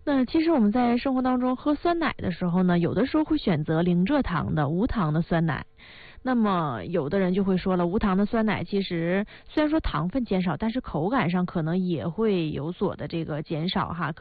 那其实我们在生活当中喝酸奶的时候呢，有的时候会选择零蔗糖的无糖的酸奶。那么有的人就会说了，无糖的酸奶其实虽然说糖分减少，但是口感上可能也会有所的这个减少哈。